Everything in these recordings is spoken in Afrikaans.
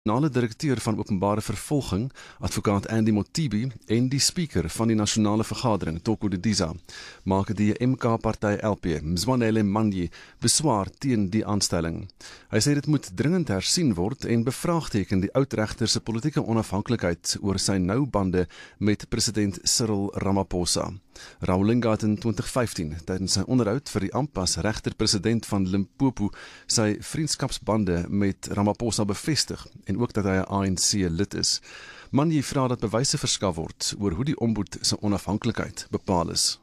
nasionale direkteur van openbare vervolging, advokaat Andy Mothibi, en die speaker van die nasionale vergadering, Toko Didiza, maak die MK-party LP, Mzwanele Manyi, beswaar teen die aanstelling. Hy sê dit moet dringend hersien word en bevraagteken die oud-regter se politieke onafhanklikheid oor sy nou bande met president Cyril Ramaphosa. Rawlinga het in 2015 tydens sy onderhoud vir die ampas regter-president van Limpopo sy vriendskapsbande met Ramaphosa bevestig en ook dat hy 'n ANC lid is. Manyi vra dat bewyse verskaf word oor hoe die ombud se onafhanklikheid bepaal is.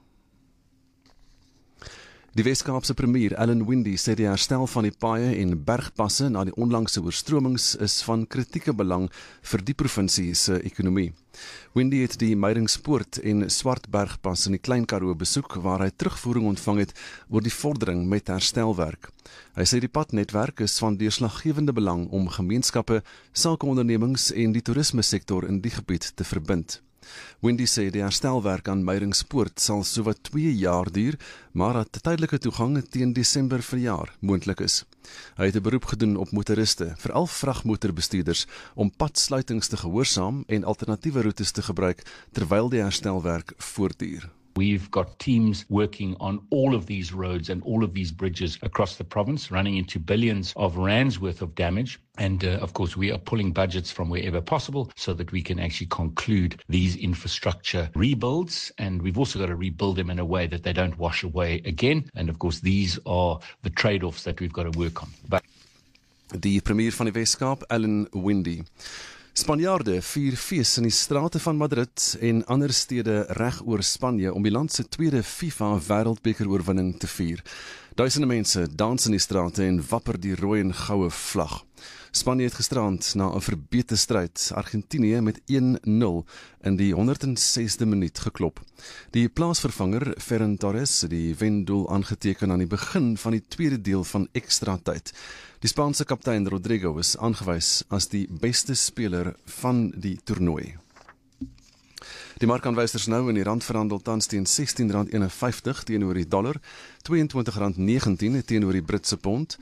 Die Wes-Kaapse premier Alan Windey sê die herstel van die paaie en bergpasse na die onlangse oorstromings is van kritieke belang vir die provinsie se ekonomie. Windey het die Meyringspoort en Swartbergpas in die Klein Karoo besoek waar hy terugvoering ontvang het oor die vordering met herstelwerk. Hy sê die padnetwerk is van deurslaggewende belang om gemeenskappe, sakeondernemings en die toerismesektor in die gebied te verbind. Windey sê die herstelwerk aan Meyringspoort sal sowat 2 jaar duur, maar dat tydelike toegang teen Desember verjaar moontlik is. Hy het 'n beroep gedoen op motoriste, veral vragmotorbestuurders, om padsluitings te gehoorsaam en alternatiewe roetes te gebruik terwyl die herstelwerk voortduur. We've got teams working on all of these roads and all of these bridges across the province, running into billions of rands worth of damage. And of course, we are pulling budgets from wherever possible so that we can actually conclude these infrastructure rebuilds. And we've also got to rebuild them in a way that they don't wash away again. And of course, these are the trade-offs that we've got to work on. Die premier van die Wes-Kaap, Alan Windey. Spanjaarde vier fees in die strate van Madrid en ander stede reg oor Spanje om die land se tweede FIFA wêreldbeker-oorwinning te vier. Duisende mense dans in die strate en wapper die rooi en goue vlag. Spanje het gisterand na 'n verbete stryd Argentinië met 1-0 in die 106de minuut geklop. Die plaasvervanger Ferran Torres het die wendoel aangeteken aan die begin van die tweede deel van ekstra tyd. Die Spaanse kaptein Rodrigo is aangewys as die beste speler van die toernooi. Die markaanwysers nou in die rand verhandel tans teen R16.51 teenoor die dollar, R22.19 teenoor die Britse pond,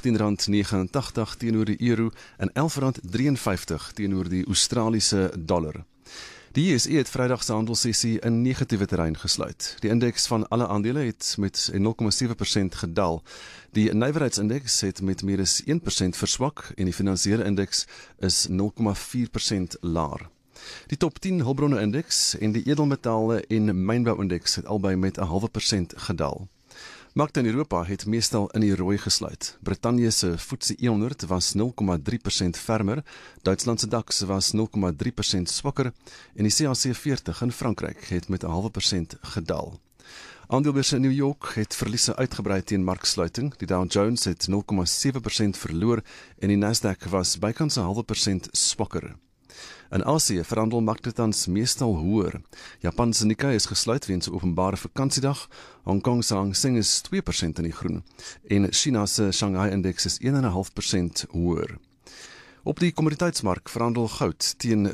R18.89 teenoor die euro en R11.53 teenoor die Australiese dollar. Die JSE het Vrydag se handelssessie in negatiewe terrein gesluit. Die indeks van alle aandele het met 0,7% gedaal. Die nywerheidsindeks het met meer as 1% verswak en die finansiële indeks is 0,4% laer. Die top 10 hulpbronne indeks en die edelmetale en mynbouindeks het albei met 0,5% gedaal. Markte in Europa het meestal in die rooi gesluit. Brittanje se FTSE 100 was 0,3% fermer, Duitsland se DAX was 0,3% swakker en die CAC 40 in Frankryk het met 0,5% gedaal. Aandelebeurse in New York het verliese uitgebrei teen marksluiting. Die Dow Jones het 0,7% verloor en die Nasdaq was bykans 0,5% swakker. In Asië verhandel markte tans meestal hoër. Japan se Nikkei is gesluit weens 'n openbare vakansiedag. Hong Kong se Hang Seng is 2% in die groen en China se Shanghai-indeks is 1,5% hoër. Op die kommoditeitsmark verhandel goud teen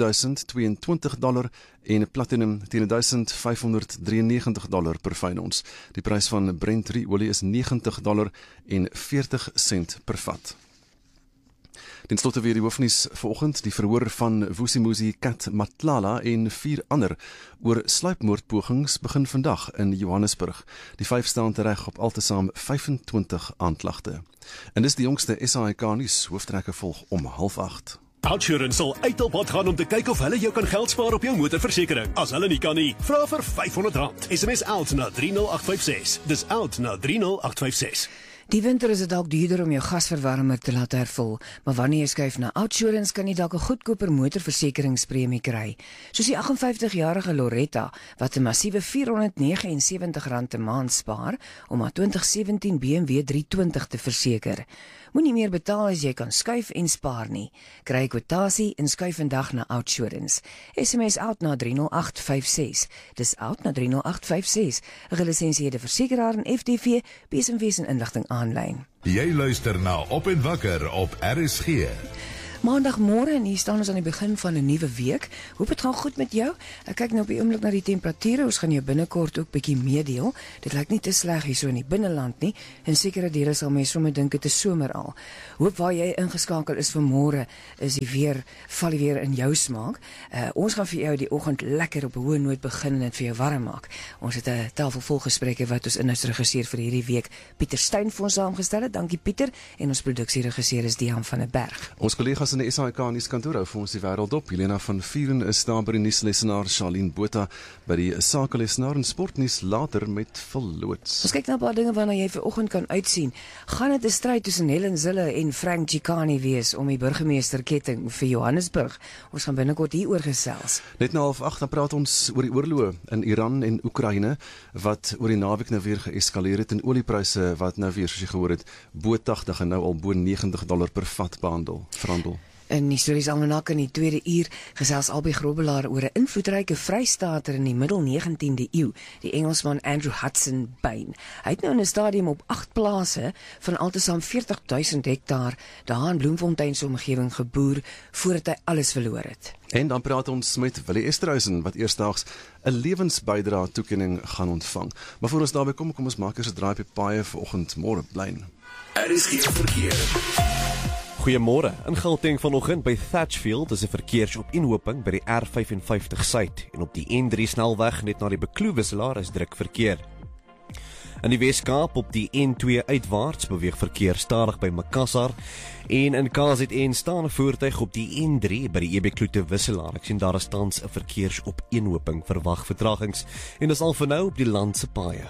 $4.022 en platinum teen $1,593 per fyn ons. Die prys van Brent olie is $90 en 40 sent per vat. Ten slotte weer die hoofnuus vanoggend, die verhoor van Vusimuzi Kat Matlala en 4 ander oor sluipmoordpogings begin vandag in Johannesburg. Die 5 staan tereg op altesaam 25 aanklagte. En dis die jongste SAIK nuus, hooftrekke volg om 7:30. Outsurance sal uit op pad gaan om te kyk of hulle jou kan geld spaar op jou motorversekering. As hulle nie kan nie, vra vir R500. SMS out na 30856. Dis out na 30856. Die winter is dit dalk duurder om jou gasverwarmer te laat hervul, maar wanneer jy skuif na Outsurance kan jy dalk 'n goedkoper motorversekeringspremie kry. Soos die 58-jarige Loretta wat 'n massiewe R479 'n maand spaar om haar 2017 BMW 320 te verseker. Moenie meer betaal as jy kan skuif en spaar nie. Kry 'n kwotasie en skuif vandag na Outsurance. SMS out na 30856. Dis out na 30856. 'n Gelisensieerde versekeraar en FTV, besemwese en inligting aanlyn. Jy luister na Op en Wakker op RSG. Maandagmôre en hier staan ons aan die begin van 'n nuwe week. Hoop dit gaan goed met jou. Ek kyk nou op die oomblik na die temperature. Ons gaan jou binnekort ook bietjie meedeel. Dit lyk nie te sleg hier so in die binneland nie. In sekere dele sal mense sommer dink dit is somer al. Hoop waar jy ingeskakel is vir môre is die weer val die weer in jou smaak. Ons gaan vir jou die oggend lekker op 'n hoë noot begin en dit vir jou warm maak. Ons het 'n tafel vol gesprekke wat ons inhoudsregisseur vir hierdie week Pieter Steyn vir ons saamgestel het. Dankie Pieter. En ons produksieregisseur is Dian van der Berg. Ons kollegas in die SAK nuuskantoor hou vir ons die wêreld op. Helena van Vuren is daar by die nuuslesenaar, Charlene Botha by die sakelesenaar en sportnuus later met verloots. Ons kyk na 'n paar dinge waarna jy vanoggend kan uitsien. Gaan dit 'n stryd tussen Helen Zille en Frank Chikane wees om die burgemeesterketting vir Johannesburg? Ons gaan binnekort hieroor gesels. Net na 7:30 dan praat ons oor die oorloë in Iran en Oekraïne wat oor die naweek nou weer geeskaleer het en oliepryse wat nou weer, soos jy gehoor het, bo 80 en nou al bo $90 per vat verhandel. In die Histories Almanak in die tweede uur gesels Albie Grobbelaar oor 'n invloedryke vrystater in die middel 19de eeu, die Engelsman Andrew Hudson Bain. Hy het nou in 'n stadium op 8 plase van altesaam 40.000 hektaar daar in Bloemfontein se omgewing geboer voordat hy alles verloor het. En dan praat ons met Willie Esterhuizen wat eersdaags 'n lewensbydra toekenning gaan ontvang. Maar voor ons daarby kom ons maak eers 'n draai op die paaie vanoggend. Môre blyn. RSG verkeer. Goeiemôre. In Gauteng vanoggend by Thatchfield is 'n verkeersopeenhoping by die R55 suid en op die N3 snelweg net na die Bekloo-wisselaar is druk verkeer. In die Weskaap op die N2 uitwaarts beweeg verkeer stadig by Makassar en in KZN staan 'n voertuig op die N3 by die Bekloo-wisselaar. Ek sien daar is tans 'n verkeersopeenhoping, verwag vertragings en dis al vir nou op die land se paaie.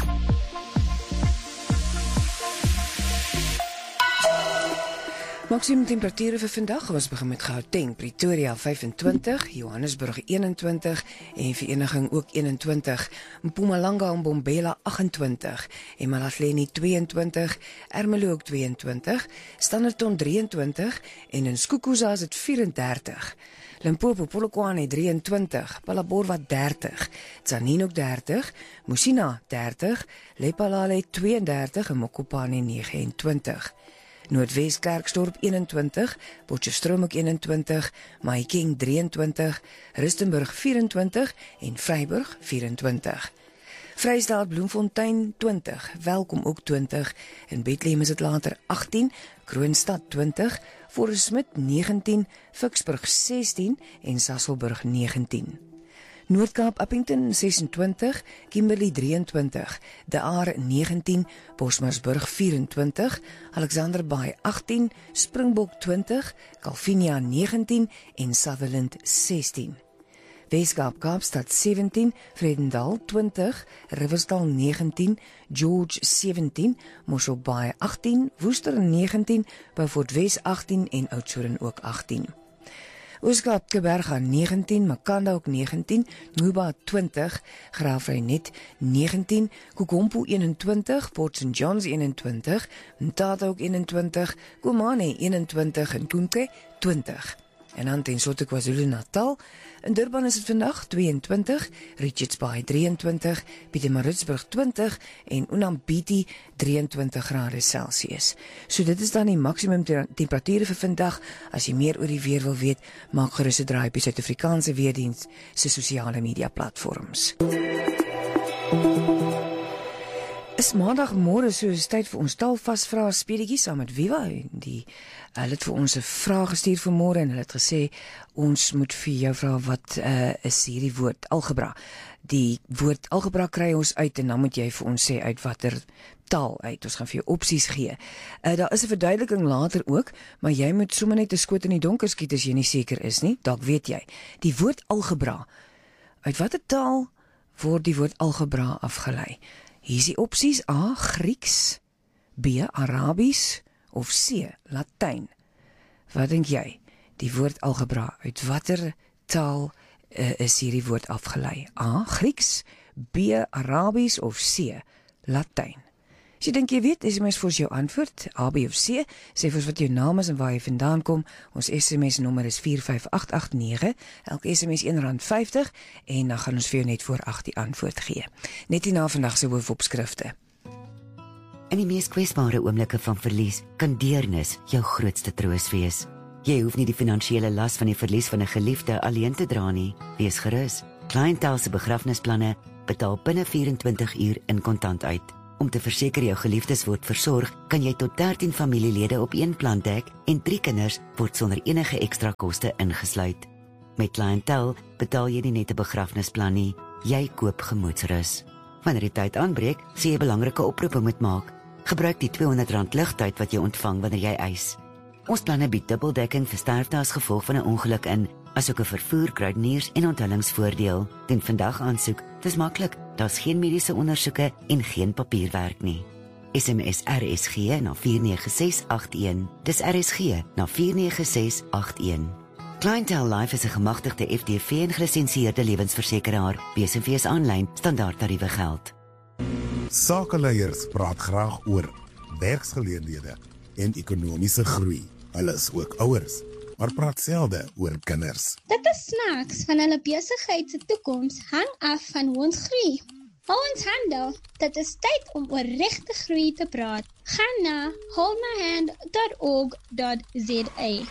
Maksimum temperature vir vandag, ons begin met Gauteng, Pretoria 25, Johannesburg 21 en Vereniging ook 21, Mpumalanga en Bombela 28 en Malahleni 22, Ermelo ook 22, Standerton 23 en in Skukuza is dit 34. Limpopo, Polokwane 23, Phalaborwa 30, Tzaneen ook 30, Musina 30, Lephalale 32 en Mokopane 29. Noordwes Klerksdorp 21, Potchefstroom ook 21, Mahikeng 23, Rustenburg 24 en Vryburg 24. Vrystaat Bloemfontein 20, Welkom ook 20, in Bethlehem is dit later 18, Kroonstad 20, Forest Smith 19, Vicksburg 16 en Sasolburg 19. Noord-Kaap Appington 26, Kimberley 23, De Aar 19, Bosmarsburg 24, Alexander Bay 18, Springbok 20, Calvinia 19 en Sutherland 16. Weskaap Kaapstad 17, Vredendal 20, Riversdal 19, George 17, Mossel Bay 18, Woester 19, Beaufort Wes 18 en Oudtshoorn ook 18. Ooskaap Teberga 19, Makanda ook 19, Nuba 20, Graafrenet 19, Kokompo 21, Port St. John's 21, Mthatha ook 21, Komane 21 en Kunke 20. En dan ten slotte KwaZulu-Natal. In Durban is dit vandag 22, Richards Bay 23, Pietermaritzburg 20 en Unambiti 23 grade Celsius. So dit is dan die maksimum temperature vir vandag. As jy meer oor die weer wil weet, maak gerus 'n draai op die Suid-Afrikaanse Weerdienste se sosiale media platforms. Is maandagmôre, so is tyd vir ons taalvasvrae speletjie saam met Viva. Hulle het vir ons 'n vraag gestuur vanmôre en hulle het gesê ons moet vir jou vra wat is hierdie woord algebra. Die woord algebra kry ons uit en dan moet jy vir ons sê uit watter taal uit. Ons gaan vir jou opsies gee. Daar is 'n verduideliking later ook, maar jy moet sommer net 'n skoot in die donker skiet as jy nie seker is nie. Dalk weet jy. Die woord algebra. Uit watter taal word die woord algebra afgelei? Hier is die opsies: A. Grieks, B. Arabies of C. Latyn. Wat dink jy? Die woord algebra, uit watter taal is hierdie woord afgelei? A. Grieks, B. Arabies of C. Latyn. As jy dink jy weet, SMS vir jou antwoord, A, B of C. Sê vir ons wat jou naam is en waar jy vandaan kom. Ons SMS nommer is 45889. Elke SMS R1.50 en dan gaan ons vir jou net voor 8 die antwoord gee. Net hierna vandag se hoofopskrifte. In die mees kwesbare oomblikke van verlies kan deernis jou grootste troos wees. Jy hoef nie die finansiële las van die verlies van 'n geliefde alleen te dra nie. Wees gerus. Clientele se begrafnisplanne betaal binne 24 uur in kontant uit. Om te verseker jou geliefdes word versorg, kan jy tot 13 familielede op een plan dek en 3 kinders word sonder enige ekstra koste ingesluit. Met Clientele betaal jy nie net 'n begrafnisplan nie, jy koop gemoedsrus. Wanneer die tyd aanbreek, sê jy belangrike oproepe moet maak. Gebruik die R200 ligtyd wat jy ontvang wanneer jy eis. Ons planne bied dubbeldekking vir sterfte as gevolg van 'n ongeluk in, asook 'n vervoer, kruideniers en onthullingsvoordeel. Doen vandag aansoek, dis maklik, daar's geen mediese ondersoeke en geen papierwerk nie. SMS RSG na 49681, dis RSG na 49681. Clientele Life is 'n gemagtigde FDV en gelisensieerde lewensversekeraar. BSV aanlyn, standaard tariewe geld. Sakeleiers praat graag oor werksgeleenthede en ekonomiese groei. Hulle is ook ouers, maar praat selde oor kinders. Dit is snaaks, van hulle besigheid se toekoms hang af van hoe ons groei. Hou ons handel, dit is tyd om oor regte groei te praat. Gaan na holdmyhand.org.za.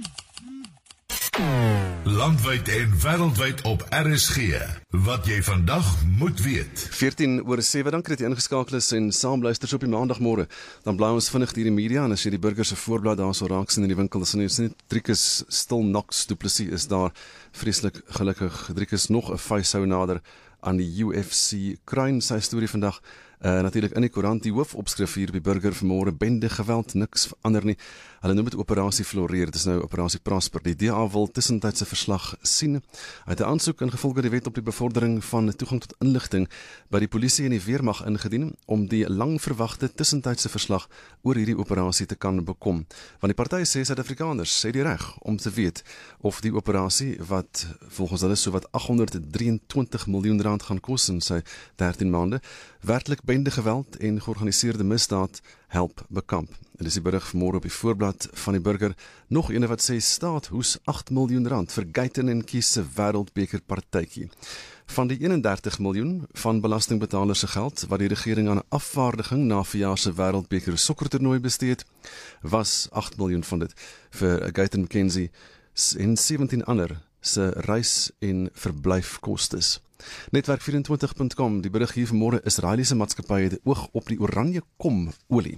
Landwyd en wêreldwyd op RSG. Wat jy vandag moet weet. 14:07, dan kry jy ingeskakel is en saamluisters op die maandagmôre. Dan bly ons vinnig deur die media en as jy die burger se voorblad daar so raak sien in die winkel, is net Driekus Stil Knox Du Plessis is daar vreeslik gelukkig. Driekus nog 'n vyshou nader aan die UFC kruin. Sy storie vandag natuurlik in die koerant, die hoofopskrif hier by Burger vanmôre, bende geweld, niks verander nie. Hulle noem dit operasie Floreer, dit is nou operasie Prosper. Die DA wil tussentydse verslag sien. Hy het 'n aansoek ingevolge die wet op die bevordering van toegang tot inligting by die polisie en die weermag ingedien om die lang verwagte tussentydse verslag oor hierdie operasie te kan bekom. Want die party sê Suid-Afrikaners sê die reg om te weet of die operasie wat volgens hulle so wat R823 miljoen gaan kos in sy 13 maande, werklik bende geweld en georganiseerde misdaad help bekamp. Dit is die berig vanmôre op die voorblad van die Burger. Nog ene wat sê staat hoes R8 miljoen vir Guyton en Kies se wêreldbeker partytjie. Van die 31 miljoen van belastingbetalers se geld wat die regering aan 'n afvaardiging na verjaar se wêreldbeker sokkertoernooi bestee het, was 8 miljoen van dit vir Guyton McKenzie en 17 ander se reis- en verblyfkostes. Netwerk24.com, die berig hier vanmôre, Israeliese maatskappy het oog op die Oranje Kom olie.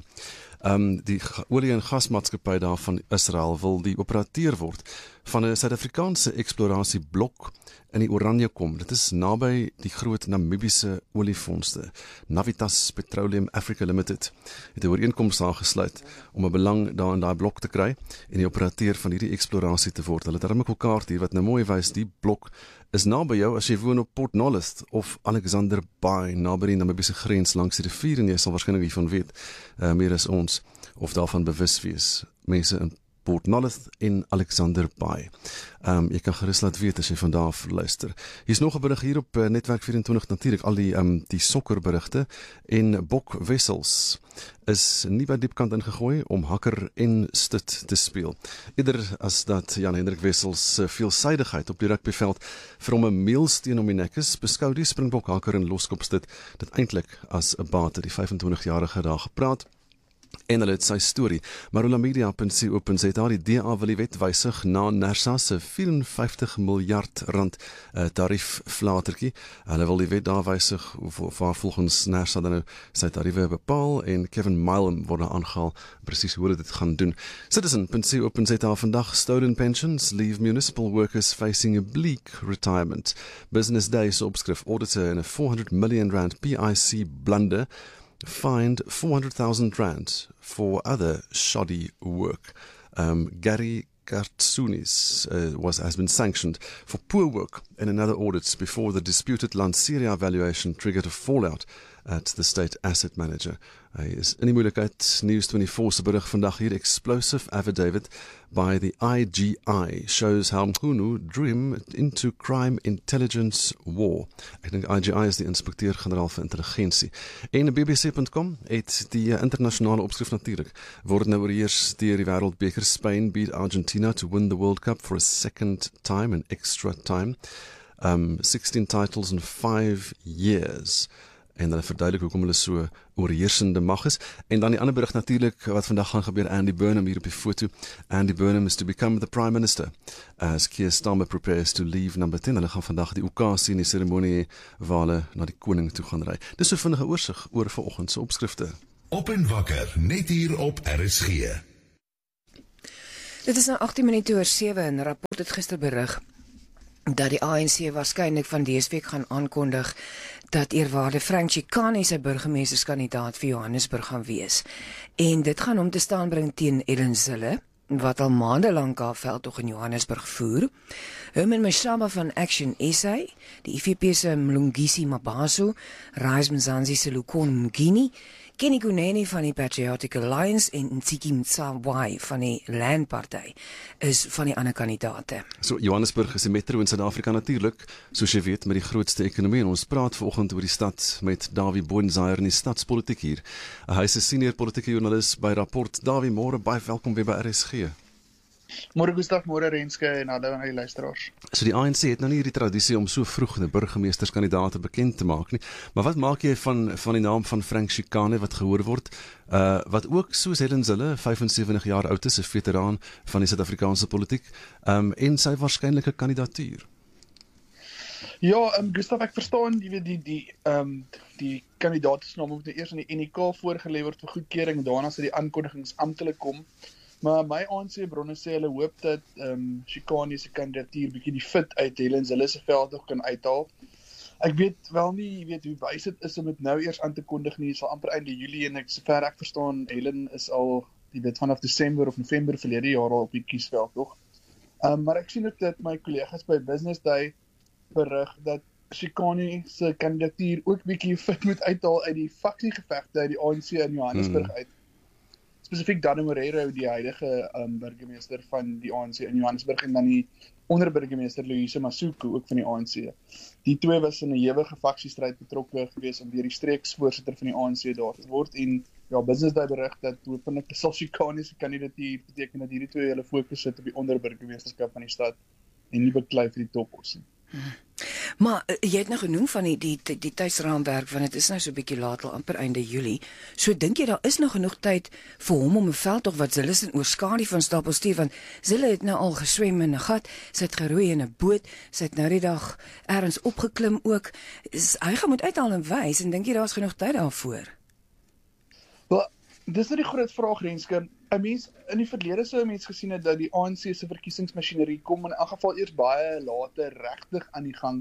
Die olie- en gasmaatskappy daar van Israel wil die operateur word van 'n Suid-Afrikaanse eksplorasieblok in die Oranje Kom. Dit is naby die groot Namibiese oliefondse. Navitas Petroleum Africa Limited het 'n ooreenkoms daar gesluit om 'n belang daar in daai blok te kry en die operateur van hierdie eksplorasie te word. Hulle het darm 'n kaart hier wat nou mooi wys, die blok is naby jou as jy woon op Port Nolloth of Alexander Bay, naby die Namibiese grens langs die rivier, en jy sal waarskynlik hiervan weet, meer as ons, of daarvan bewus wees. Mense in Port Nolloth en Alexander Bay. Jy kan gerus laat weet as jy van daar af luister. Hier's nog 'n berig hier op Netwerk 24 natuurlik, al die sokkerberigte, en Bok Wessels is nie by diepkant ingegooi om hakker en stut te speel. Eerder as dat Jan Hendrik Wessels se veelsidigheid op die rugbyveld vir hom 'n meelsteen om die nek is, beskou die Springbok hakker en loskopstut dit eintlik as 'n bate. Die 25-jarige daar gepraat en hulle het sy storie. Marulamedia.co.za, die DA wil die wet wysig na NERSA se R54 miljard tariefflatertjie. Hulle wil die wet daar wysig waar volgens NERSA dan nou sy tariewe bepaal, en Kevin Milam word aangehaal presies hoe dit gaan doen. Citizen.co.za vandag, stolen pensions leave municipal workers facing a bleak retirement. Business Day se opskrif, auditor in a R400 million PIC blunder fined R400,000 for other shoddy work. Gary Kartsounis has been sanctioned for poor work in another audit before the disputed Lanseria valuation triggered a fallout at the state asset manager. Hy is in die moeilikheid. News24 se berig vandag hier, explosive affidavit by the IGI shows how Mkhunu drew him into crime intelligence war. Ek dink IGI is die inspekteur-generaal vir intelligensie. En BBC.com het die internasionale opskrif natuurlik, word nou oorheers deur die wêreldbeker. Spain beat Argentina to win the World Cup for a second time in extra time. 16 titles in 5 years. en hulle verduidelik hoekom hulle so oorheersende mag is. En dan die ander berig natuurlik wat vandag gaan gebeur, Andy Burnham hier op die foto. Andy Burnham is to become the Prime Minister as Keir Starmer prepares to leave number 10. Hulle gaan vandag die okasie en die seremonie waar hulle na die koning toe gaan ry. Dis so vinnige oorsig oor vanoggend se opskrifte. Op en wakker, net hier op RSG. Dit is nou 18 minute oor 7 en 'n rapport het gister berig dat die ANC waarskynlik van dese week gaan aankondig dat eerwaarde Frank Chikane sy burgemeesterskandidaat vir Johannesburg gaan wees. En dit gaan hom te staan bring teen Ellen Zille, wat al maande lank haar veldtog in Johannesburg voer. Herman Mashaba van Action SA, die IFP se Mlungisi Mabaso, Rise Mzansi se Lukon Mgini, Kenny Kunene van die Patriotic Alliance en Ntsiki Mtsawai van die Landparty is van die ander kandidate. So Johannesburg is 'n metro in Suid-Afrika natuurlik, soos jy weet, met die grootste ekonomie, en ons praat vanoggend oor die stad met Dawie Boonzaier in die stadspolitiek hier. Hy is 'n senior politieke joernalis by Rapport. Dawie, môre, baie welkom weer by RSG. Môre Gustaf, môre Renske en hallo aan die luisteraars. So die ANC het nou nie hierdie tradisie om so vroeg 'n burgemeesterskandidaat bekend te maak nie, maar wat maak jy van die naam van Frank Chikane wat gehoor word, wat ook soos Ellen Zille 75 jaar oud is, 'n veteraan van die Suid-Afrikaanse politiek, en sy waarskynlike kandidatuur? Ja, Gustaf, ek verstaan, jy weet die kandidaat se naam moet eers aan die NEK voorgelê word vir goedkeuring, daarna sal die aankondigings amptelik kom. Maar my ANC bronne sê hulle hoop dat Chikane se kandidatuur bietjie die fit uit Ellen Zille se veldtog kan uithaal. Ek weet wel nie, jy weet hoe wys dit is om dit nou eers aan te kondig nie, sal amper einde Julie en sover ek verstaan, Ellen is al, jy weet, vanaf Desember of November verlede jaar al op die kiesveldtog. Maar ek sien ook dat my kollegas by Business Day berig dat Chikane se kandidatuur ook bietjie fit moet uithaal uit die faksiegevegte uit die ANC in Johannesburg uit. Spesifiek Danny Morero, die huidige burgemeester van die ANC in Johannesburg, en dan die onderburgemeester Louise Masuku, ook van die ANC. Die twee was in 'n ewige faksiestryd betrokke gewees om deur die streeksvoorsitter van die ANC daar te word, en ja, Business Day berig dat hopelik sal Chikane se kandidatuur beteken dat hierdie twee hulle fokus sit op die onderburgemeesterskap van die stad en nie beklei vir die toppos nie. Maar jy het nou genoem van die tydsraamwerk, want dit is nou so 'n bietjie laat, al amper einde Julie. So dink jy daar is nog genoeg tyd vir hom om 'n veldtog wat Zille se oorskadu van stapel stuur, want Zille het nou al geswem in 'n gat, sy het geroei in 'n boot, sy het nou die dag ergens opgeklim ook. Hy gaan moet uithaal en wys, en dink jy daar's genoeg tyd daarvoor? Wel, dis nou die groot vraag, Renske. 'n Mens in die verlede sou 'n mens gesien het dat die ANC se verkiesingsmasjinerie kom in elk geval eers baie later regtig aan die gang.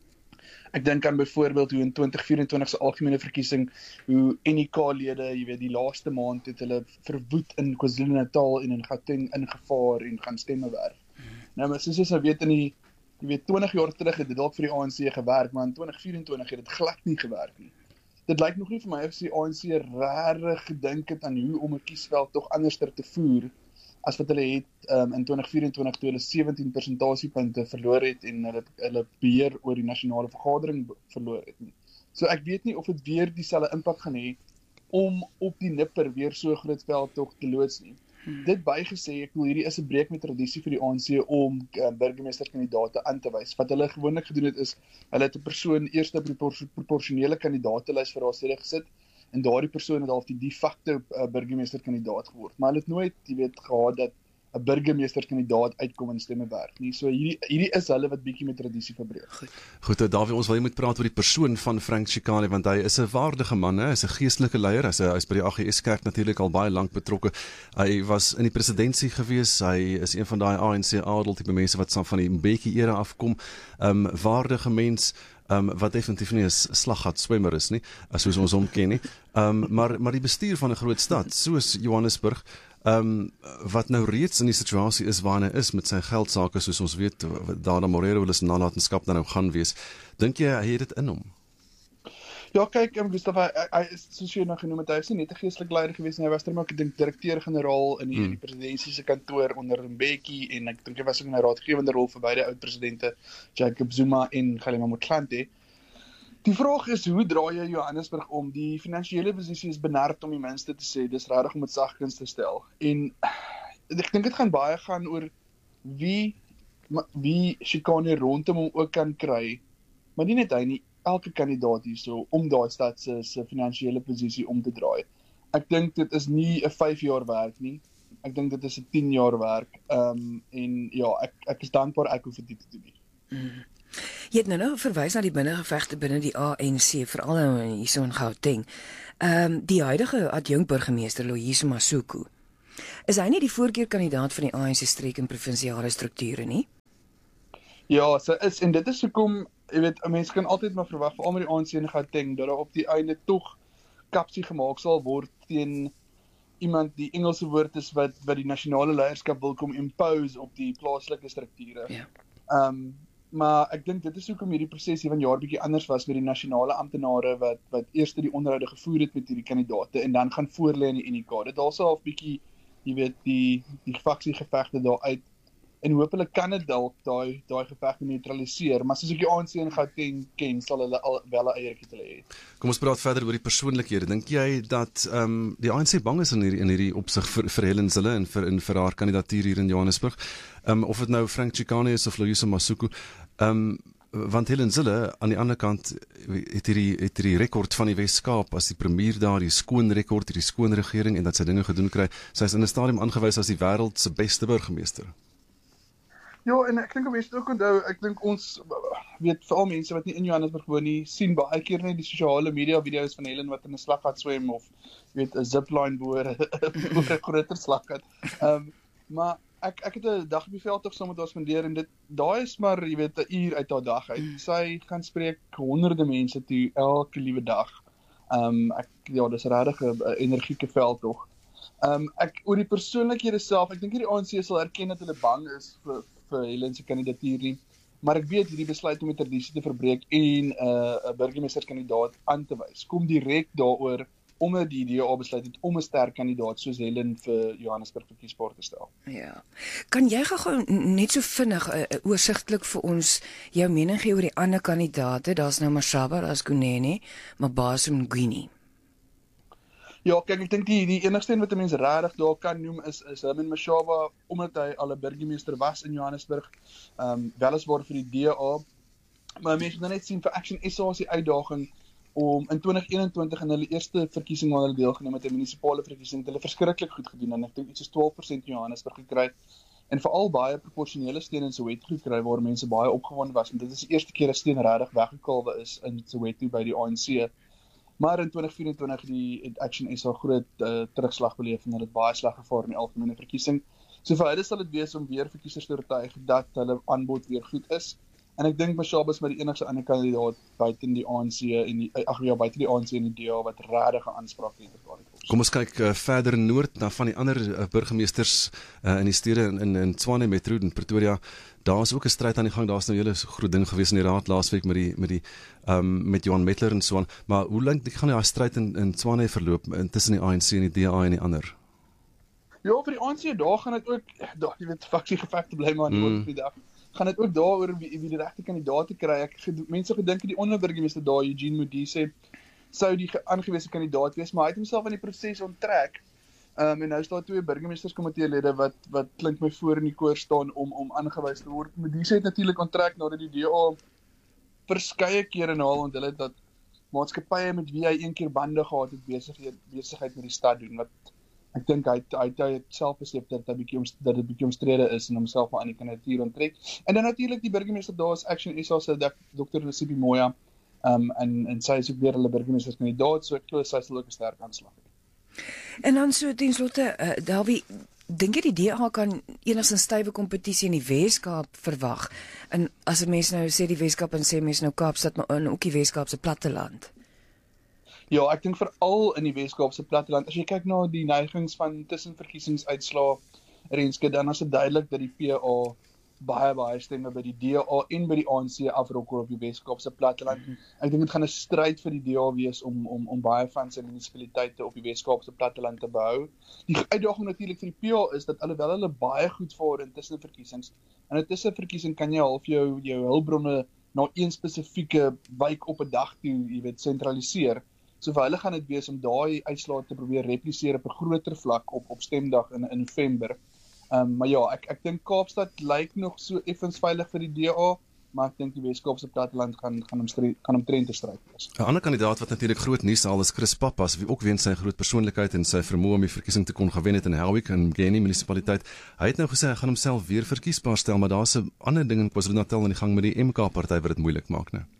Ek dink aan byvoorbeeld hoe in 2024 se algemene verkiesing, hoe NEK-lede, jy weet, die laaste maand het hulle verwoed in KwaZulu-Natal en in Gauteng ingevaar en gaan stemme werf. Nou, maar soos jy weet, jy weet 20 jaar terug het dit dalk vir die ANC gewerk, maar in 2024 het dit glad nie gewerk nie. Dit lyk nog nie vir my of die ANC regtig gedink het aan hoe om 'n kiesveld tog anderster te voer as wat hulle het in 2024 toe hulle 17 persentasiepunte verloor het en hulle beheer oor die nasionale vergadering verloor het nie. So ek weet nie of dit weer dieselfde impak gaan hê om op die nipper weer so groot veldtog te loods nie. Dit bygesê, ek bedoel, hierdie is 'n breek met tradisie vir die ANC om burgemeesterkandidaate aan te wys. Wat hulle gewoonlik gedoen het is, hulle het 'n persoon eers op die proporsionele kandidaatelys vir haar stede gesit, en daardie persoon het half die de facto burgemeesterkandidaat geword. Maar hulle het nooit, jy weet, gehad dat 'n burgemeesterkandidaat uitkom in stemme werk nie. So hierdie is hulle wat bietjie met tradisie verbreek. Goed, Dawie, ons wil jy moet praat oor die persoon van Frank Chikane, want hy is 'n waardige man, hy is 'n geestelike leier, hy is by die AGS kerk natuurlik al baie lank betrokke. Hy was in die presidentskap gewees, hy is een van daai ANC adel tipe mense wat van die Mbeki era afkom, waardige mens, wat definitief nie 'n slaggat swemmer is nie, soos ons hom ken nie, maar die bestuur van 'n groot stad soos Johannesburg, wat nou reeds in die situasie is waarin hy is met sy geldsaake, soos ons weet, Dana Morero is nalatenskap dan nou gaan wees. Dink jy hy het dit in hom? Ja, kyk, Gustaf, hy is, soos jy nou genoem het, hy is nie net 'n geestelike leier gewees nie, hy was ook, ek dink, direkteur-generaal in die presidentskap se kantoor onder Mbeki, en ek dink hy was ook in 'n raadgewende rol vir beide oud-presidente Jacob Zuma en Kgalema Motlanthe. Die vraag is, hoe draai jy Johannesburg om? Die finansiële posisie is benard om die minste te sê, dis regtig om dit sagkens te stel. En ek dink dit gaan baie gaan oor wie Chikane rondom hom ook kan kry, maar nie net hy nie, elke kandidaat hierso om daai stad se finansiële posisie om te draai. Ek dink dit is nie 'n 5 jaar werk nie. Ek dink dit is 'n 10 jaar werk. En ja, ek is dankbaar ek hoef dit te doen nie. Jy het nou verwys na die binnengevegte binne die ANC, veral hierso in Gauteng. Die huidige adjunkburgemeester Loyiso Masuku, is hy nie die voorkeurkandidaat van die ANC streek en provinsiale strukture nie? Ja, sy is, en dit is hoekom, jy weet, 'n mens kan altyd maar verwag, veral met die ANC in Gauteng, dat daar op die einde tog kapsie gemaak sal word teen iemand, die Engelse woord is wat die nasionale leierskap wil kom impose op die plaaslike strukture. Ja. Maar ek dink dit is hoekom hierdie proses hier van jaar bietjie anders was met die nasionale amptenare wat eers die onderhoude gevoer het met hierdie kandidaate en dan gaan voorlê in die UNIK. Dit daar's half bietjie, jy weet, die faksiegevegte daar uit. En hopelik kan dit dalk daai gevegte neutraliseer, maar soos ek die ANC in Gauteng ken, sal hulle al wel 'n eiertjie te hê. Kom ons praat verder oor die persoonlikhede. Dink jy dat die ANC bang is in hierdie opsig vir Helen Zille en vir haar kandidatuur hier in Johannesburg? Of dit nou Frank Chikane is of Loyiso Masuku, want Helen Zille aan die ander kant het hierdie rekord van die Wes-Kaap as die premier daar, die skoon rekord, hierdie skoon regering en dat sy dinge gedoen kry. Sy is in 'n stadium aangewys as die wêreld se beste burgemeester. Ja, en ek dink mense ook onthou, ek dink ons weet veral mense wat nie in Johannesburg woon nie, sien baie keer net die sosiale media video's van Helen wat in 'n slaggat swem of weet 'n zipline boor 'n groter slaggat. Maar ek het 'n dag op die veld tog saam met haar spandeer en daai is maar, jy weet, 'n uur uit haar dag uit. Sy gaan spreek honderde mense toe elke liewe dag. Dis regtig 'n energieke veld tog. Oor die persoonlikhede self, ek dink die ANC sal erken dat hulle bang is vir Helen se kandidatuur nie, maar ek weet hierdie besluit om die tradisie te verbreek en 'n burgemeesterskandidaat aan te wys kom direk daaroor omdat die DA besluit het om 'n sterk kandidaat soos Helen vir Johannesburg verkiesbaar te stel. Ja. Kan jy gou net so vinnig oorsigtelik vir ons jou mening gee oor die ander kandidaate? Daar's nou Mashaba, daar's Kunene, Mabaso en Gwini. Ja, kyk, ek dink die enigste een wat 'n mens regtig daar kan noem is Herman Mashaba, omdat hy al 'n burgemeester was in Johannesburg, weliswaar vir die DA, maar mense moet net sien vir Action SA is die uitdaging om in 2021 in hulle eerste verkiesing waar hulle deelgeneem het, 'n munisipale verkiesing, het hulle verskriklik goed gedoen en ek dink iets soos 12% in Johannesburg gekry en veral baie proporsionele steun in Soweto gekry waar mense baie opgewonde was en dit is die eerste keer 'n steun regtig weggekalwe is in Soweto by die ANC. Maar in 2024 het Action SA groot terugslag beleef en hulle het baie sleg gevaar in die algemene verkiesing. So vir hulle sal dit wees om weer verkiesers te oortuig dat hulle aanbod weer goed is. En ek dink Mashaba is maar die enigste ander kandidaat buite die ANC buite die ANC en die DA wat regtig 'n aanspraak het op daardie pos. Kom ons kyk verder noord na van die ander burgemeesters in die stede in Tshwane Metro en Pretoria. Daar is ook 'n stryd aan die gang. Daar's nou 'n hele groot ding gewees in die raad laasweek met Johan Metler en so aan. Maar hoe lank gaan daai stryd in Tshwane verloop tussen die ANC en die DA en die ander? Ja, vir die ANC daar gaan dit ook, jy weet, faksiegevegte bly maar aan die dag. Gaan dit ook daaroor wie die regte kandidaate kry. Mense gedink die onderburgemeester daar, Eugene Modise, sou die aangewese kandidaat wees, maar hy het homself aan die proses onttrek. En nou is daar 2 burgemeesterskomiteelede wat klink my voor in die koor staan om aangewys te word. Modise het natuurlik onttrek nadat die DA verskeie kere na hulle onthul het dat maatskappye met wie hy een keer bande gehad het besigheid met die stad doen, wat ek dink hy het self besef dat dit bietjie omstrede is en homself maar aan die kandidatuur onttrek. En dan natuurlik die burgemeester daar is Action SA se Dr. Nasibi Moya, en sy is ook weer hulle burgemeesterskandidaat, so ek glo sy sal ook 'n sterk aanslag hê. En dan so ten slotte, Davie, dink jy die DA kan enigstens stywe kompetisie in die Wes-Kaap verwag? En as 'n mens nou sê die Wes-Kaap en sê mens nou Kaapstad, maar ook die Wes-Kaap se platteland. Ja, ek dink veral in die Wes-Kaap se platteland. As jy kyk na die neigings van tussenverkiesingsuitslae, Renske, dan is dit duidelik dat die PA baie stemme by die DA en by die ANC afrokkel op die Wes-Kaap se platteland. Ek dink dit gaan 'n stryd vir die DA wees om baie van sy munisipaliteite op die Wes-Kaap se platteland te behou. Die uitdaging natuurlik vir die PA is dat alhoewel hulle baie goed vaar in tussenverkiesings, en 'n tussenverkiesing kan jy half jou hulpbronne na een spesifieke wijk op 'n dag toe, jy weet, sentraliseer. So vir hulle gaan dit wees om daai uitslae te probeer repliseer op 'n groter vlak op stemdag in November. Maar ja, ek dink Kaapstad lyk nog so effens veilig vir die DA. maar ek dink die Weskaapse platteland gaan hom trend te stryd wees. 'n Ander kandidaat wat natuurlik groot nuus al is Chris Pappas, wie ook weens sy groot persoonlikheid en sy vermoë om die verkiesing te kon gewen het in Howick en Mgeni munisipaliteit. Hy het nou gesê hy gaan homself weer verkiesbaar stel, maar daar's 'n ander ding in KwaZulu-Natal aan die gang met die MK-party wat dit moeilik maak, né?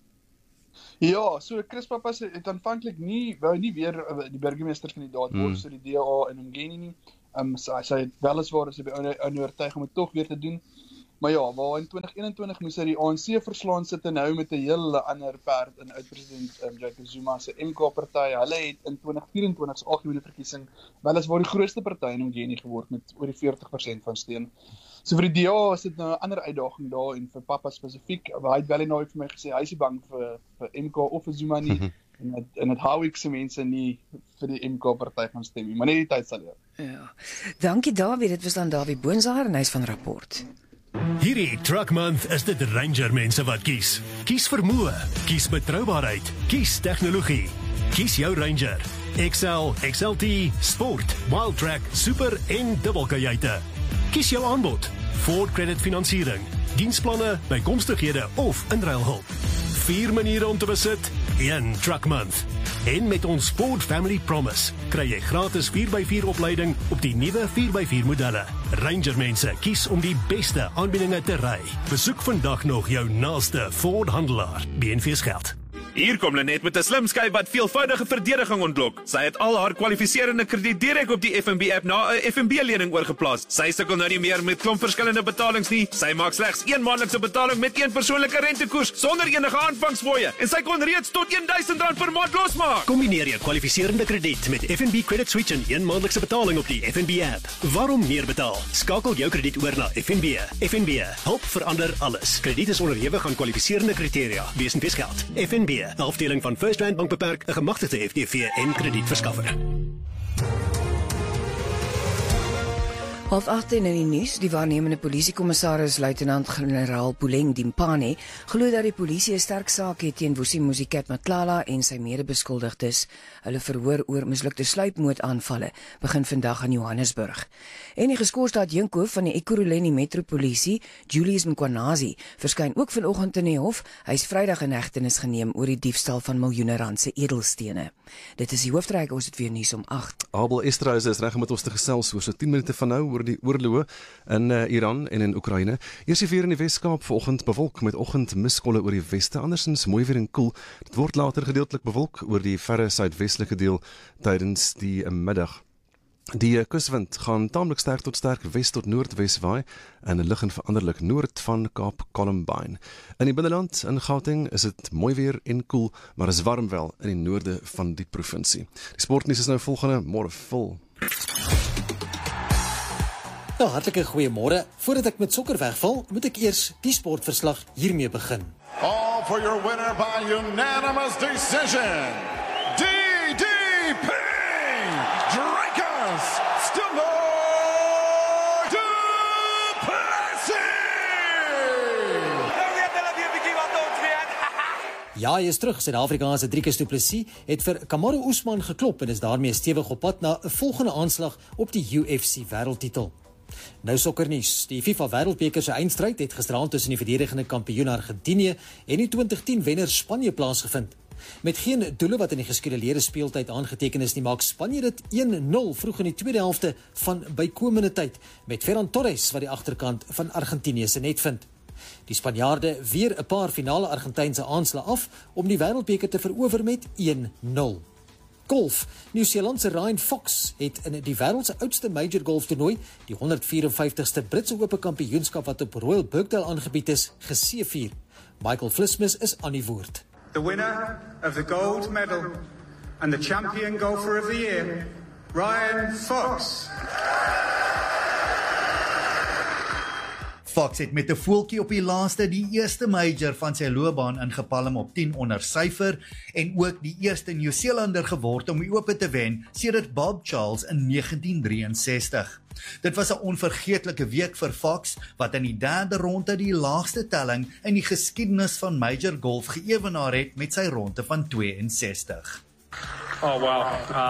Ja, so Chris Pappas het aanvanklik wou nie weer die burgemeesterskandidaat word so die DA in Mgeni nie. Sy het weliswaar as hy by oortuig om dit tog weer te doen. Maar ja, waar in 2021 moes hy die ANC verslaan sit en nou met 'n hele ander perd in oud-president Jacob Zuma se MK-party. Hulle het in 2024 se algemene verkiesing weliswaar die grootste party in Mgeni geword met oor die 40% van steun. So vir die DA is dit nou 'n ander uitdaging daar en vir Pappas spesifiek. Hy het wel nou vir my gesê hy is nie bang vir MK of vir Zuma nie. En het Howick se mense nie vir die MK-party gaan stem nie, maar net die tyd sal leer. Ja. Dankie Dawie, dit was dan Dawie Boonsaar en hy's van Rapport. Hierdie Truck Month is dit Ranger mense wat kies. Kies vermoë, kies betroubaarheid, kies tegnologie. Kies jou Ranger. XL, XLT, Sport, Wildtrak, Super en dubbelkajuite. Kies jou aanbod. Ford Credit Finansiering, diensplanne, bykomstighede of inruilhulp. 4 maniere om te besit, 1 Truck Month. En met ons Ford Family Promise kry jy gratis 4x4 opleiding op die nuwe 4x4 modelle. Ranger mense kies om die beste aanbiedinge te ry. Besoek vandag nog jou naaste Ford handelaar. BNV's geld. Hier kom Lenet met 'n slim skyf wat veelvoudige verdediging ontlok. Sy het al haar kwalifiserende krediet direk op die FNB app na 'n FNB-lening oorgeplaas. Sy sukkel nou nie meer met klomp verskillende betalings nie. Sy maak slegs 1 maandelikse betaling met 1 persoonlike rentekoers sonder enige aanvangsfooie en sy kon reeds tot R1000 per maand losmaak. Kombineer jou kwalifiserende krediet met FNB Credit Switch en 1 maandelikse betaling op die FNB app. Waarom meer betaal? Skakel jou krediet oor na FNB. FNB, help verander alles. Krediet is onderhewig aan kwalifiserende kriteria. Wees en geld. FNB, 'n afdeling van First Rand Bank Beperk, 'n gemagtigde FDV en kredietverskaffer. 7:30 in die nuus, die waarnemende polisiekommissaris luitenant-generaal Puleng Dimpane glo dat die polisie 'n sterk saak het teen Vusimuzi Matlala en sy mede-beskuldigdes. Hulle verhoor oor mislukte sluipmoordaanvalle begin vandag in Johannesburg. En die geskorste adjunkhoof van die Ekurhuleni Metropolisie, Julius Mkwanazi, verskyn ook vanoggend in die hof. Hy is Vrydag in hegtenis geneem oor die diefstal van miljoene rand se edelstene. Dit is die hoofdryk, ons het weer nuus om 8. Abel Esterhuis is reg om met ons te gesels oor so 10 minute van nou oor die oorloë in Iran en in Oekraïne. Eers die weer in die Weskaap vanoggend bewolk met oggendmiskolle oor die weste, andersins mooi weer en koel. Dit word later gedeeltelik bewolk oor die verre suidwestelike deel tydens die middag. Die kuswind gaan taamlik sterk tot sterk wes tot noordwes waai en lig en veranderlik noord van Kaap Columbine. In die binneland in Gauteng is dit mooi weer en koel, maar is warm wel in die noorde van die provinsie. Die sportnuus is nou volgende, môre vol. Nou, hartlike goeiemôre. Voordat ek met sokker wegval, moet ek eers die sportverslag hiermee begin. All for your winner by unanimous decision. DDP Dracus Stillor du Plessis. Ja, hy is terug. Suid-Afrikaanse Dracus du Plessis het vir Kamaru Usman geklop en is daarmee stewig op pad na 'n volgende aanslag op die UFC wêreldtitel. Nou sokkernuus. Die FIFA Wêreldbeker se eindstryd het gisteraand tussen die verdedigende kampioen Argentinië en die 2010 wenner Spanje plaasgevind. Met geen doele wat in die geskeduleerde speeltyd aangeteken is nie, maak Spanje dit 1-0 vroeg in die tweede helfte van bykomende tyd met Ferran Torres wat die agterkant van Argentinië se net vind. Die Spanjaarde weer 'n paar finale Argentynse aanslae af om die Wêreldbeker te verower met 1-0. Golf. Nieu-Seelandse Ryan Fox het in die wêreld se oudste major golf toernooi, die 154ste Britse Ope Kampioenskap wat op Royal Birkdale aangebied is, geseëvier. Michael Flismus is aan die woord. The winner of the gold medal and the champion golfer of the year, Ryan Fox. Fox het met 'n voeltjie op die laaste die eerste major van sy loopbaan ingepalm op 10 onder syfer en ook die eerste Nieu-Seelander geword om die Ope te wen sedert Bob Charles in 1963. Dit was 'n onvergeetlike week vir Fox wat in die derde ronde die laagste telling in die geskiedenis van major golf geëwenaar het met sy ronde van 62. Oh wow.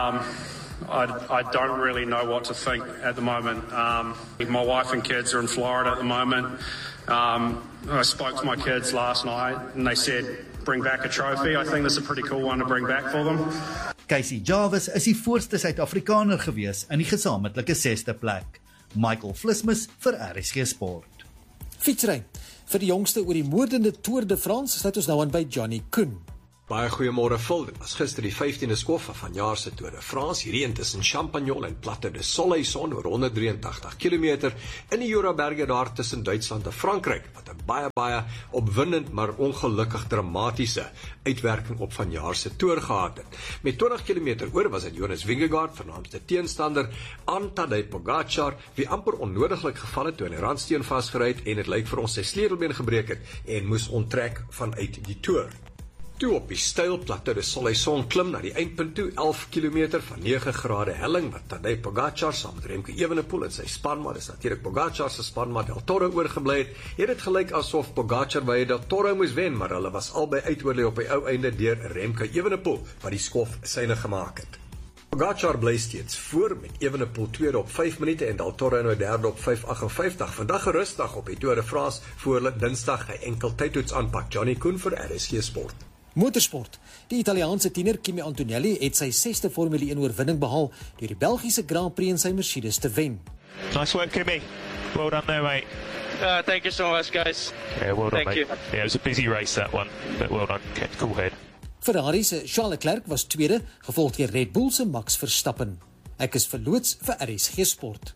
I don't really know what to think at the moment. My wife and kids are in Florida at the moment. I spoke to my kids last night and they said, bring back a trophy. I think this is a pretty cool one to bring back for them. Casey Jarvis is die voorste Suid-Afrikaner gewees in die gesamentlike 6de plek. Michael Flismus vir RSG Sport. Fietsry. Vir die jongste oor die moordende Tour de France sluit ons nou aan by Johnny Koen. Baie goeiemôre Phil, dit was gister die 15de skoffe van jaar se Tour de France, hierdie een tussen Champagnol en Plateau de Soleil-Son oor 183 km in die Joraberge daar tussen Duitsland en Frankryk, wat 'n baie opwindend maar ongelukkig dramatiese uitwerking op van jaar se Tour gehad het. Met 20 km oor was dit Jonas Vingegaard, vernaamste teenstander, aan Tadej Pogačar, wie amper onnodiglik geval het toe hy 'n randsteen vasgery het en dit lyk vir ons sy sleutelbeen gebreek het en moes onttrek vanuit die Tour. Toe op die steil Plateau de Soleil-Son klim na die eindpunt toe, 11 km van 9 grade helling, wat Tadej Pogačar saam met Remco Evenepoel en sy spanmaat, dis natuurlik Pogačar se spanmaat Del Toro oorgebly het dit gelyk asof Pogačar by Del Toro moes wen, maar hulle was albei uitoorlê op die ou einde deur Remco Evenepoel, wat die skof syne gemaak het. Pogačar bly steeds voor met Evenepoel tweede op 5 minute en Del Toro nou derde op 5:58. Vandag gerustig op die Tour de France voor hulle Dinsdag 'n enkel tydtoets aanpak. Johnny Koen vir RSG Sport. Motorsport. Die Italiaanse tiener Kimi Antonelli het sy 6de Formule 1 oorwinning behaal deur die Belgiese Grand Prix in sy Mercedes te wen. Nice work, Kimi. Well done there, mate. Thank you so much, guys. Yeah, well done, Thank mate. you. Yeah, it was a busy race, that one, but well done. Kept cool head. Ferrari se Charles Leclerc was tweede, gevolg deur Red Bull se Max Verstappen. Ek is verloots vir RSG Sport.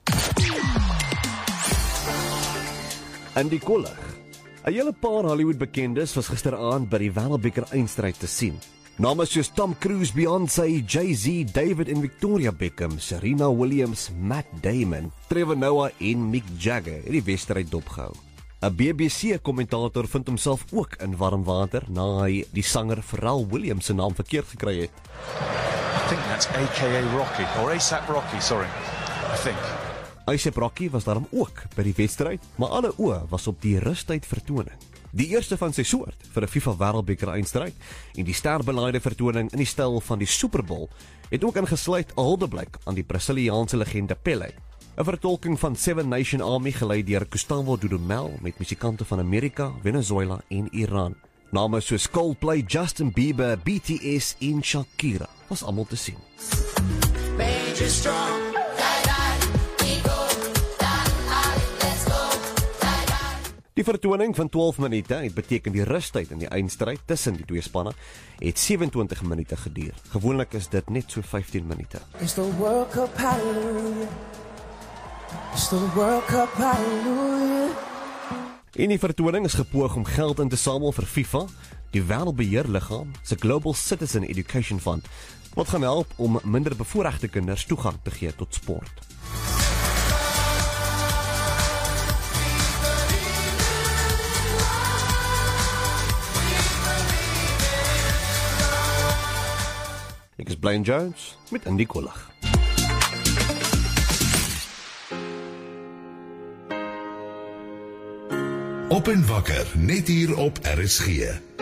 In die kollig. 'n hele paar Hollywood-bekendes was gisteraand by die Wêreldbeker eindstryd te sien. Name soos Tom Cruise, Beyoncé, Jay-Z, David en Victoria Beckham, Serena Williams, Matt Damon, Trevor Noah en Mick Jagger het die wedstryd dopgehou. 'n BBC-kommentator vind homself ook in warm water na hy die sanger Pharrell Williams se naam verkeerd gekry het. I think that's AKA Rocky, or ASAP Rocky, sorry, I think. A$AP Rocky was daarom ook by die wedstryd, maar alle oë was op die rustyd vertoning. Die eerste van sy soort vir 'n FIFA Wêreldbeker eindstryd en die sterbelaide vertoning in die styl van die Super Bowl het ook ingesluit 'n huldeblyk aan die Brasiliaanse legende Pelé. 'n vertolking van Seven Nation Army gelei deur Gustavo Dudamel met musikante van Amerika, Venezuela en Iran. Name soos Coldplay, Justin Bieber, BTS en Shakira was almal te sien. Die vertoning van 12 minute het beteken die rustyd in die eindstryd tussen die twee spanne het 27 minute geduur. Gewoonlik is dit net so 15 minute. It's the World Cup, hallelujah. It's the World Cup, hallelujah. En die vertoning is gepoog om geld in te samel vir FIFA, die wêreldbeheerliggaam se Global Citizen Education Fund, wat gaan help om minder bevoorregte kinders toegang te gee tot sport. Ek is Blaine Jones met in die kollig. Op en wakker, net hier op RSG.